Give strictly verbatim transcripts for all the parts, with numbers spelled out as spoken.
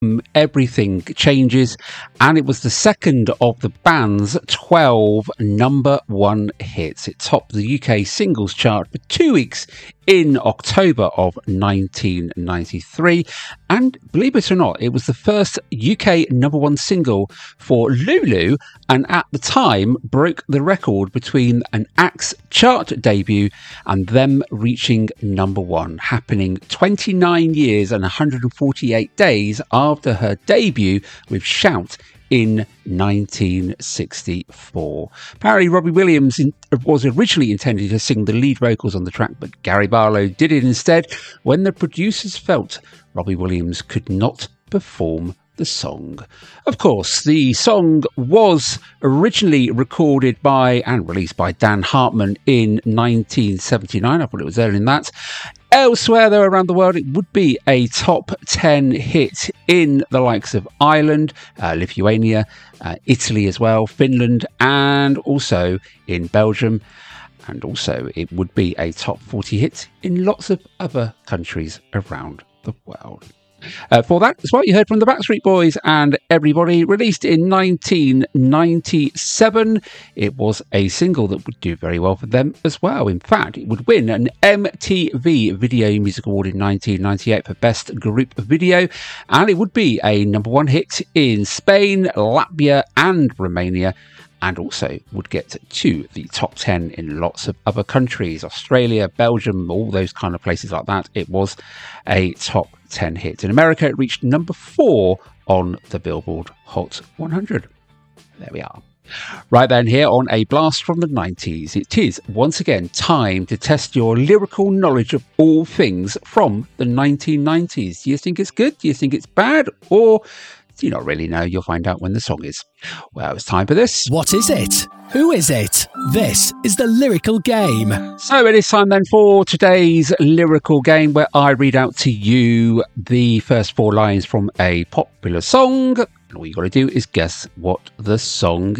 Everything Changes, and it was the second of the band's twelve number one hits. It topped the U K singles chart for two weeks in October of nineteen ninety-three, and believe it or not, it was the first U K number one single for Lulu, and at the time broke the record between an Axe chart debut and them reaching number one, happening twenty-nine years and one hundred forty-eight days after her debut with Shout in nineteen sixty-four. Apparently, Robbie Williams in, was originally intended to sing the lead vocals on the track, but Gary Barlow did it instead when the producers felt Robbie Williams could not perform the song. Of course, the song was originally recorded by and released by Dan Hartman in nineteen seventy-nine. I thought it was earlier than that. Elsewhere, though, around the world, it would be a top ten hit in the likes of Ireland, uh, Lithuania, uh, Italy as well, Finland, and also in Belgium. And also, it would be a top forty hit in lots of other countries around the world. Uh, for that, as well, you heard from the Backstreet Boys and Everybody, released in nineteen ninety-seven. It was a single that would do very well for them as well. In fact, it would win an M T V Video Music Award in nineteen ninety-eight for Best Group Video, and it would be a number one hit in Spain, Latvia, and Romania, and also would get to the top ten in lots of other countries, Australia, Belgium, all those kind of places like that. It was a top ten hit. In America, it reached number four on the Billboard Hot one hundred. There we are. Right then, here on A Blast from the nineties, it is once again time to test your lyrical knowledge of all things from the nineteen nineties. Do you think it's good? Do you think it's bad? Or do you not really know? You'll find out when the song is. Well, it's time for this. What is it? Who is it? This is the Lyrical Game. So it is time then for today's Lyrical Game, where I read out to you the first four lines from a popular song, and all you got to do is guess what the song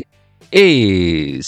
is.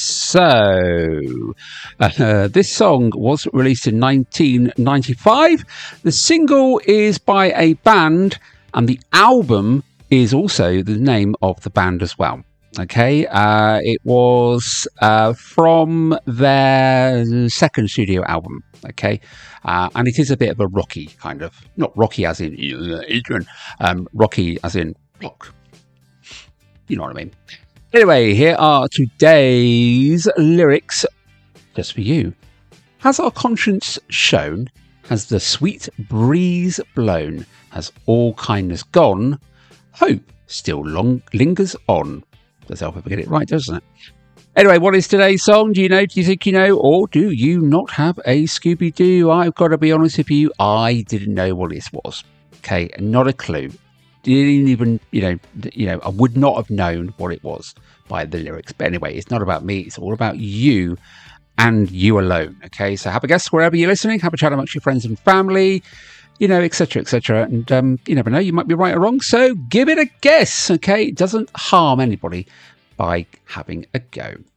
So uh, this song was released in nineteen ninety-five. The single is by a band, and the album is also the name of the band as well. Okay, uh, it was uh, from their second studio album. Okay, uh, and it is a bit of a rocky kind of, not rocky as in Adrian, um, rocky as in rock. You know what I mean. Anyway, here are today's lyrics just for you. Has our conscience shown? Has the sweet breeze blown? Has all kindness gone? Hope still long lingers on. Does help if I get it right, doesn't it? Anyway, what is today's song? Do you know? Do you think you know? Or do you not have a Scooby-Doo? I've got to be honest with you, I didn't know what this was. Okay, not a clue. Didn't even, you know, you know, I would not have known what it was by the lyrics. But anyway, it's not about me. It's all about you and you alone. Okay, so have a guess wherever you're listening. Have a chat amongst your friends and family, you know, et cetera, et cetera. And um, you never know, you might be right or wrong. So give it a guess. Okay, it doesn't harm anybody by having a go.